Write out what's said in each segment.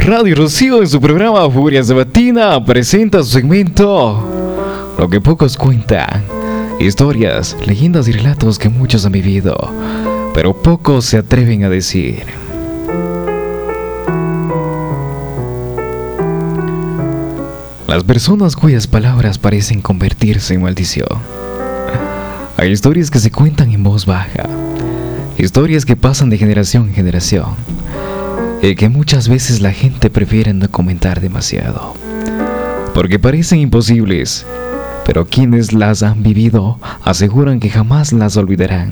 Radio Rocío en su programa Furia Sabatina presenta su segmento Lo que pocos cuentan. Historias, leyendas y relatos que muchos han vivido, pero pocos se atreven a decir. Las personas cuyas palabras parecen convertirse en maldición. Hay historias que se cuentan en voz baja, historias que pasan de generación en generación, y que muchas veces la gente prefiere no comentar demasiado, porque parecen imposibles, pero quienes las han vivido aseguran que jamás las olvidarán.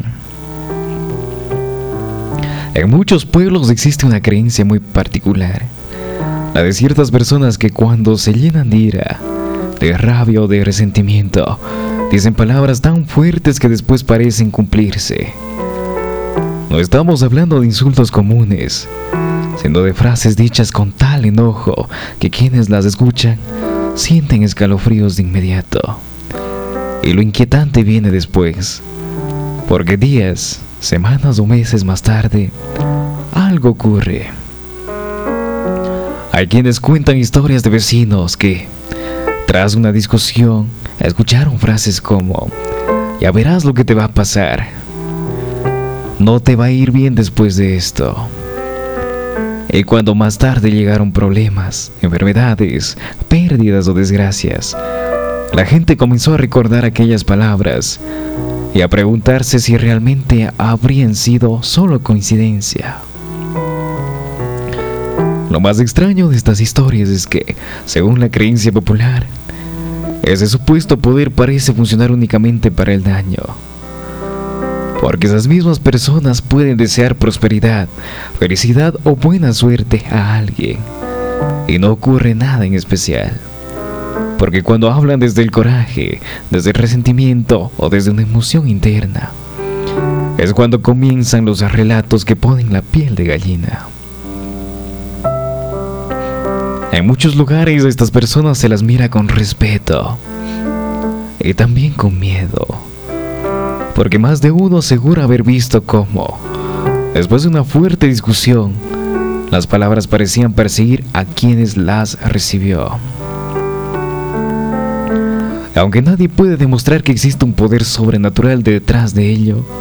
En muchos pueblos existe una creencia muy particular, la de ciertas personas que cuando se llenan de ira, de rabia o de resentimiento, dicen palabras tan fuertes que después parecen cumplirse. No estamos hablando de insultos comunes, sino de frases dichas con tal enojo que quienes las escuchan sienten escalofríos de inmediato. Y lo inquietante viene después, porque días, semanas o meses más tarde, algo ocurre. Hay quienes cuentan historias de vecinos que, tras una discusión, escucharon frases como: "Ya verás lo que te va a pasar. No te va a ir bien después de esto". Y cuando más tarde llegaron problemas, enfermedades, pérdidas o desgracias, la gente comenzó a recordar aquellas palabras y a preguntarse si realmente habrían sido solo coincidencia. Lo más extraño de estas historias es que, según la creencia popular, ese supuesto poder parece funcionar únicamente para el daño. Porque esas mismas personas pueden desear prosperidad, felicidad o buena suerte a alguien, y no ocurre nada en especial. Porque cuando hablan desde el coraje, desde el resentimiento o desde una emoción interna, es cuando comienzan los relatos que ponen la piel de gallina. En muchos lugares a estas personas se las mira con respeto y también con miedo, porque más de uno asegura haber visto cómo, después de una fuerte discusión, las palabras parecían perseguir a quienes las recibió. Aunque nadie puede demostrar que existe un poder sobrenatural detrás de ello,